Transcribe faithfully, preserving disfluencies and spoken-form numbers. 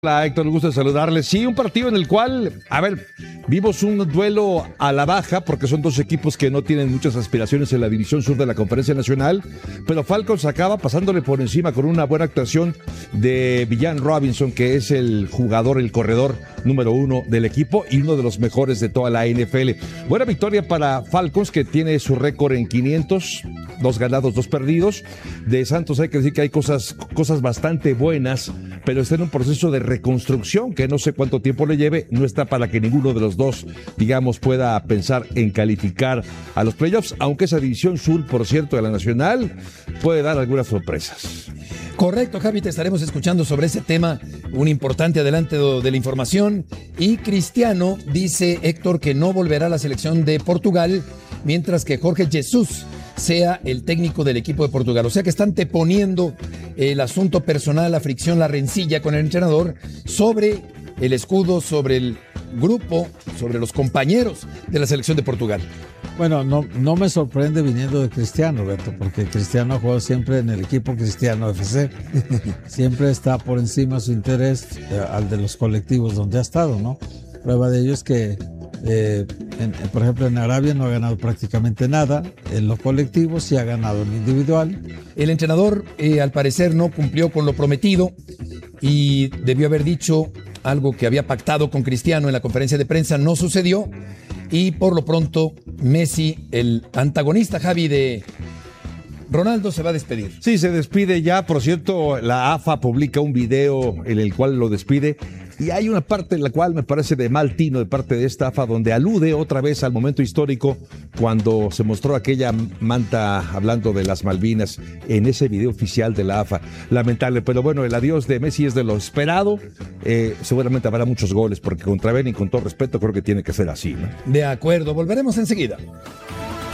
Hola Héctor, un gusto de saludarles. Sí, un partido en el cual, a ver, vimos un duelo a la baja porque son dos equipos que no tienen muchas aspiraciones en la División Sur de la Conferencia Nacional, pero Falcons acaba pasándole por encima con una buena actuación de Villan Robinson, que es el jugador, el corredor número uno del equipo y uno de los mejores de toda la N F L. Buena victoria para Falcons, que tiene su récord en quinientos, dos ganados, dos perdidos. De Santos hay que decir que hay cosas, cosas bastante buenas, pero está en un proceso de reconstrucción que no sé cuánto tiempo le lleve. No está para que ninguno de los dos, digamos, pueda pensar en calificar a los playoffs, aunque esa división sur, por cierto, de la Nacional, puede dar algunas sorpresas. Correcto, Javi, te estaremos escuchando sobre ese tema, un importante adelanto de la información. Y Cristiano dice, Héctor, que no volverá a la selección de Portugal, mientras que Jorge Jesús sea el técnico del equipo de Portugal. O sea que están teponiendo el asunto personal, la fricción, la rencilla con el entrenador sobre el escudo, sobre el grupo, sobre los compañeros de la selección de Portugal. Bueno, no, no me sorprende viniendo de Cristiano, Beto, porque Cristiano ha jugado siempre en el equipo Cristiano F C. Siempre está por encima su interés eh, al de los colectivos donde ha estado, ¿no? Prueba de ello es que Eh, en, por ejemplo, en Arabia no ha ganado prácticamente nada, en los colectivos sí ha ganado en individual. El entrenador, eh, al parecer, no cumplió con lo prometido y debió haber dicho algo que había pactado con Cristiano en la conferencia de prensa, no sucedió, y por lo pronto Messi, el antagonista, Javi, de Ronaldo, se va a despedir. Sí, se despide ya. Por cierto, la A F A publica un video en el cual lo despide. Y hay una parte en la cual me parece de mal tino de parte de esta A F A, donde alude otra vez al momento histórico cuando se mostró aquella manta hablando de las Malvinas en ese video oficial de la A F A. Lamentable, pero bueno, el adiós de Messi es de lo esperado. Eh, seguramente habrá muchos goles, porque contra Benin, con todo respeto, creo que tiene que ser así, ¿no? De acuerdo, volveremos enseguida.